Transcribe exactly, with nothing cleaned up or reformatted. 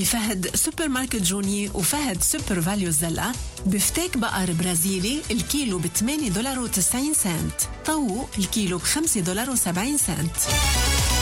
بفهد سوبر ماركت جوني وفهد سوبر فاليو الزلقة. بفتيك بقر برازيلي الكيلو ب ثمانية دولار وتسعين سنت. طاووق الكيلو ب خمسة دولار وسبعين سنت.